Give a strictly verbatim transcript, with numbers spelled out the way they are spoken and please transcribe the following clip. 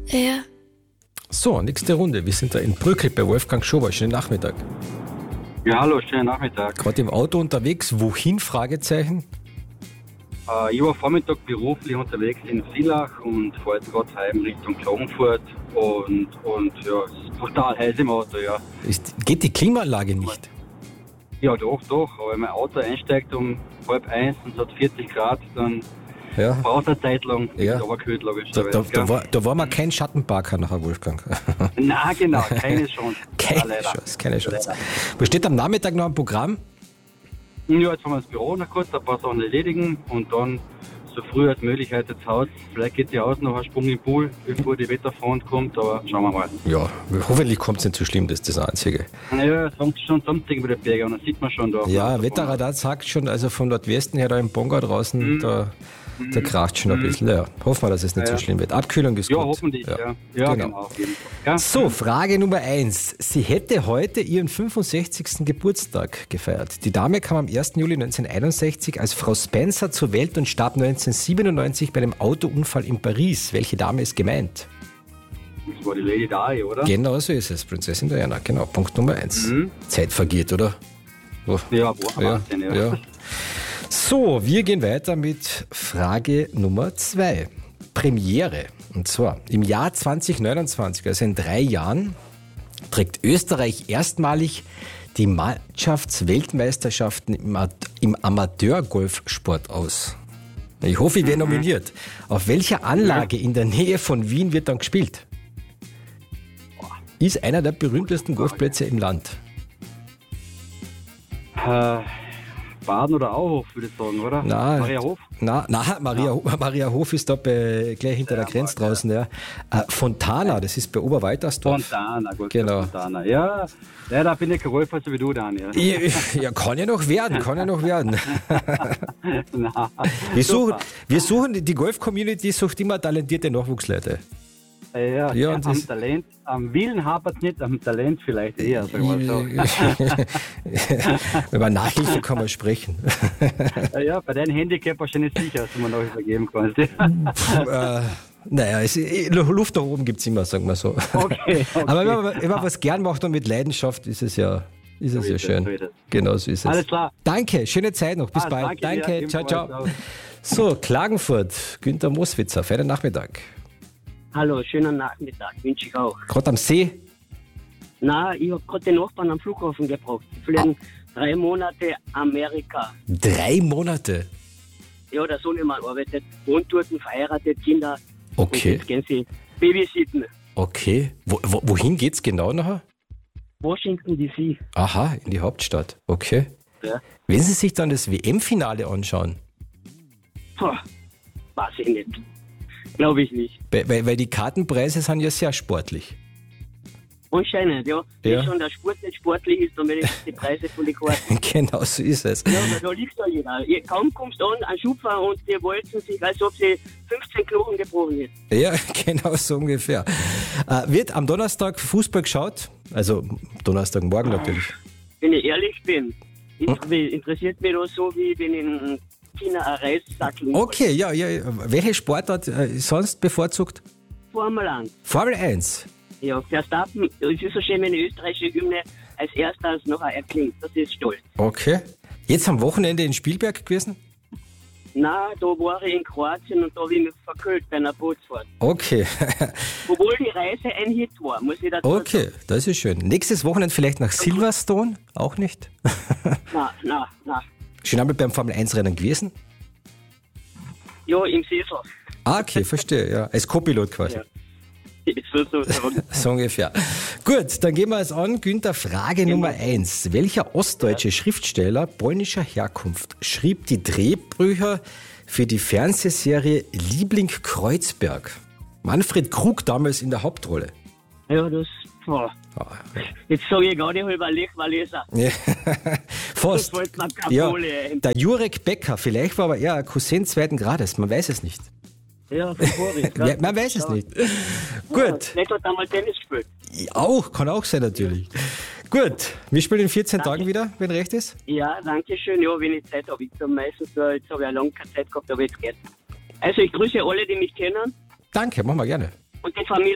Ja. So, nächste Runde. Wir sind da in Brückel bei Wolfgang Schober. Schönen Nachmittag. Ja, hallo, schönen Nachmittag. Gerade im Auto unterwegs. Wohin? Fragezeichen. Äh, ich war Vormittag beruflich unterwegs in Villach und fahre jetzt gerade heim Richtung Klagenfurt und, und ja, es ist brutal heiß im Auto, ja. Ist, geht die Klimaanlage nicht? Ja, doch, doch, aber wenn mein Auto einsteigt um halb eins und es hat vierzig Grad, dann Ja. braucht es eine Zeit lang, Ja. ist aber kühlt Da, logischerweise. da, da, gell? war, da war mal kein Schattenparker nachher, Wolfgang. Nein, genau, keine Chance. Ja, Keine leider. Chance, keine Chance. Was steht am Nachmittag noch am Programm? Ja, jetzt fahren wir ins Büro noch kurz, ein paar Sachen erledigen und dann so früh als möglich heute ins Haus. Vielleicht geht ja aus noch ein Sprung im Pool, bevor die Wetterfront kommt, aber schauen wir mal. Ja, hoffentlich kommt es nicht so schlimm, das ist das Einzige. Naja, es fängt schon Samstag über die Berge und dann sieht man schon da. Ja, Wetterradar sagt schon, also vom Nordwesten her da im Bonga draußen, da, da kracht schon ein bisschen. Ja, hoffen wir, dass es nicht Ja, so ja. schlimm wird. Abkühlung ist Ja, gut. hoffentlich, ja. Ja, genau. genau. auf jeden Fall. Ja? So, Frage Nummer eins. Sie hätte heute ihren fünfundsechzigsten Geburtstag gefeiert. Die Dame kam am ersten Juli neunzehnhunderteinundsechzig als Frau Spencer zur Welt und starb neunzehnhundertsiebenundneunzig bei einem Autounfall in Paris. Welche Dame ist gemeint? Das war die Lady Di, oder? Genau so ist es, Prinzessin Diana. Genau, Punkt Nummer eins. Mhm. Zeit vergeht, oder? Oh. Ja, boah, Ja, Wahnsinn, ja. ja. So, wir gehen weiter mit Frage Nummer zwei. Premiere. Und zwar im Jahr zweitausendneunundzwanzig, also in drei Jahren, trägt Österreich erstmalig die Mannschaftsweltmeisterschaften im, A- im Amateurgolfsport aus. Ich hoffe, ich werde nominiert. Auf welcher Anlage in der Nähe von Wien wird dann gespielt? Ist einer der berühmtesten Golfplätze im Land. Äh, Baden oder Auhof, würde ich sagen, oder? Nein. Maria Hof? Na, na Maria, Ho- Maria Hof ist da bei, gleich hinter der Grenze draußen. Ja. Äh, Fontana, das ist bei Oberwaltersdorf. Fontana, gut. Genau. Fontana. Ja, ja, da bin ich kein Golfer, so wie du, Daniel. Ja, ja, kann ja noch werden, kann ja noch werden. Na, Wir suchen, super. wir suchen die Golf-Community sucht immer talentierte Nachwuchsleute. Ja, Ja, ja, und am das- Talent, am Willen hapert es nicht, am Talent vielleicht eher, sagen wir so. Über Nachhilfe kann man sprechen. Ja, ja, bei deinem Handicap wahrscheinlich sicher, dass du mir noch übergeben kannst. äh, naja, es, Luft nach oben gibt es immer, sagen wir so. Okay, okay. Aber wenn man, wenn man was gern macht und mit Leidenschaft, ist es ja, ist es So ja ist es, schön. so ist es. Genau so ist es. Alles klar. Danke, schöne Zeit noch. Bis Ah, bald. danke dir, ciao, ciao. ebenfalls. So, Klagenfurt, Günter Moswitzer, feinen Nachmittag. Hallo, schönen Nachmittag, wünsche ich auch. Gerade am See. Na, ich habe gerade den Nachbarn am Flughafen gebracht. Die fliegen drei Monate Amerika. Drei Monate. Ja, der Sohn immer arbeitet, wohnt dort, verheiratet, Kinder. Und Okay, jetzt gehen sie babysitten. okay. Wo, wo, wohin geht's genau nachher? Washington D C. Aha, in die Hauptstadt. Okay. Ja. Wenn Sie sich dann das W M-Finale anschauen, Puh, weiß ich nicht. Glaube ich nicht. weil, weil weil die Kartenpreise sind ja sehr sportlich. Anscheinend, ja. Wenn Ja. schon der Sport nicht sportlich ist, dann werden die Preise von den Karten. Genau so ist es. Ja, aber da liegt da jeder. Ihr- Kaum kommst du an, ein Schupfer und die walzen sich, als ob sie fünfzehn Knochen gebrochen hätten. Ja, genau so ungefähr. Äh, wird am Donnerstag Fußball geschaut? Also Donnerstagmorgen natürlich. Wenn ich ehrlich bin, Hm? int- interessiert mich das so, wie wenn in China ein Reissackel Okay, ja, ja. Welche Sportart äh, sonst bevorzugt? Formel eins. Formel eins. Ja, Verstappen, es ist so schön, wenn die österreichische Hymne als erstes nachher erklingt. Das ist stolz. Okay. Jetzt am Wochenende in Spielberg gewesen? Na, da war ich in Kroatien und da habe ich mich verkühlt bei einer Bootsfahrt. Okay. Obwohl die Reise ein Hit war, muss ich dazu Okay, das ist schön. Nächstes Wochenende vielleicht nach Silverstone? Auch nicht? sagen. Na, na, na. Schon einmal beim Formel eins Rennen gewesen? Ja, im Sessel. Ah, okay, verstehe. Ja. Als Co-Pilot quasi. Ja. So, so, so. So ungefähr. Gut, dann gehen wir es an. Günther, Frage Nummer eins. Welcher ostdeutsche Schriftsteller polnischer Herkunft schrieb die Drehbücher für die Fernsehserie Liebling Kreuzberg? Manfred Krug damals in der Hauptrolle. Ja, das, boah. Ah, Jetzt sage ich gar nicht halber Lechwalleser. ja. Das Fast. fällt mir keine Ja, Kohle ein. der Jurek Becker, vielleicht war aber eher ein Cousin zweiten Grades, man weiß es nicht. Ja, von Boris. Ja, man weiß es nicht. Gut, Nicht hat einmal Tennis gespielt. auch, kann auch sein natürlich. Gut, wir spielen in vierzehn Tagen wieder, wenn recht ist. Ja, danke schön. Ja, wenn ich Zeit habe. Ich habe meistens, äh, jetzt habe ich eine lange keine Zeit gehabt, aber jetzt geht's. Also ich grüße alle, die mich kennen Danke, machen wir gerne. und die Familie